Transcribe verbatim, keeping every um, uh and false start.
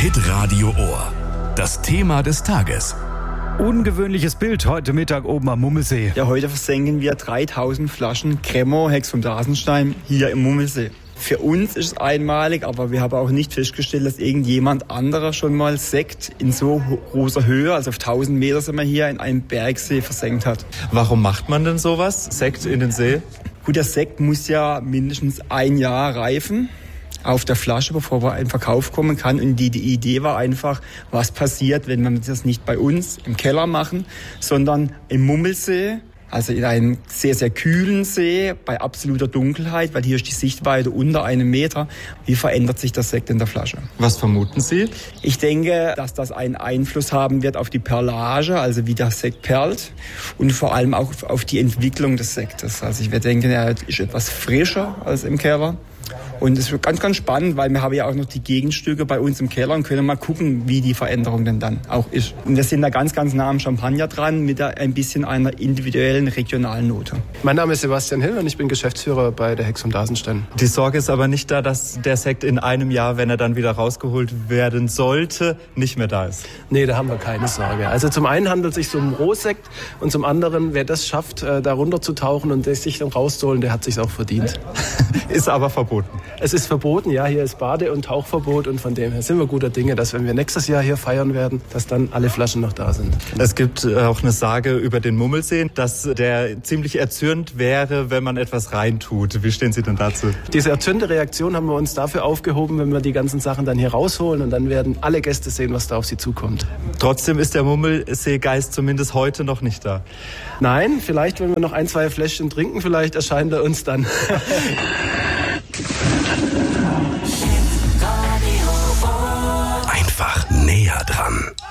Hitradio Ohr. Das Thema des Tages. Ungewöhnliches Bild heute Mittag oben am Mummelsee. Ja, heute versenken wir dreitausend Flaschen Cremant Hex vom Dasenstein hier im Mummelsee. Für uns ist es einmalig, aber wir haben auch nicht festgestellt, dass irgendjemand anderer schon mal Sekt in so großer Höhe, also auf tausend Meter sind wir hier, in einem Bergsee versenkt hat. Warum macht man denn sowas, Sekt in den See? Gut, der Sekt muss ja mindestens ein Jahr reifen auf der Flasche, bevor er in Verkauf kommen kann. Und die, die Idee war einfach, was passiert, wenn wir das nicht bei uns im Keller machen, sondern im Mummelsee, also in einem sehr, sehr kühlen See, bei absoluter Dunkelheit, weil hier ist die Sichtweite unter einem Meter. Wie verändert sich der Sekt in der Flasche? Was vermuten Sie? Ich denke, dass das einen Einfluss haben wird auf die Perlage, also wie der Sekt perlt, und vor allem auch auf die Entwicklung des Sektes. Also ich denke, er ist etwas frischer als im Keller. Und es ist ganz, ganz spannend, weil wir haben ja auch noch die Gegenstücke bei uns im Keller und können mal gucken, wie die Veränderung denn dann auch ist. Und wir sind da ganz, ganz nah am Champagner dran mit ein bisschen einer individuellen regionalen Note. Mein Name ist Sebastian Hill und ich bin Geschäftsführer bei der Hex vom Dasenstein. Die Sorge ist aber nicht da, dass der Sekt in einem Jahr, wenn er dann wieder rausgeholt werden sollte, nicht mehr da ist. Nee, da haben wir keine Sorge. Also zum einen handelt es sich um Rohsekt und zum anderen, wer das schafft, da runterzutauchen und sich dann rauszuholen, der hat sich auch verdient. Ist aber verboten. Es ist verboten, ja, hier ist Bade- und Tauchverbot und von dem her sind wir guter Dinge, dass wenn wir nächstes Jahr hier feiern werden, dass dann alle Flaschen noch da sind. Es gibt auch eine Sage über den Mummelsee, dass der ziemlich erzürnt wäre, wenn man etwas reintut. Wie stehen Sie denn dazu? Diese erzürnte Reaktion haben wir uns dafür aufgehoben, wenn wir die ganzen Sachen dann hier rausholen und dann werden alle Gäste sehen, was da auf sie zukommt. Trotzdem ist der Mummelseegeist zumindest heute noch nicht da. Nein, vielleicht, wenn wir noch ein, zwei Fläschchen trinken, vielleicht erscheint er uns dann. Einfach näher dran.